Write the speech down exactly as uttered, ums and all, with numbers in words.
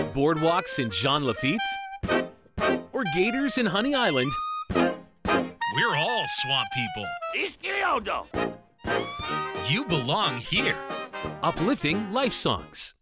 Boardwalks in Jean Lafitte? Or gators in Honey Island? We're all swamp people. Izquierdo. You belong here. Uplifting life songs.